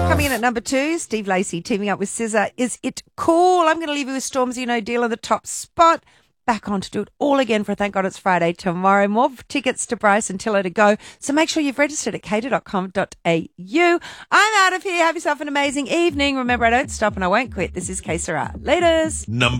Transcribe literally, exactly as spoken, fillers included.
Coming in at number two, Steve Lacey teaming up with S Z A. Is It Cool? I'm going to leave you with Stormzy and O'Deal in the top spot. Back on to do it all again for Thank God It's Friday tomorrow. More tickets to Bryce and Tiller to go. So make sure you've registered at cater dot com dot a u. I'm out of here. Have yourself an amazing evening. Remember, I don't stop and I won't quit. This is K Sarah. Laters. Number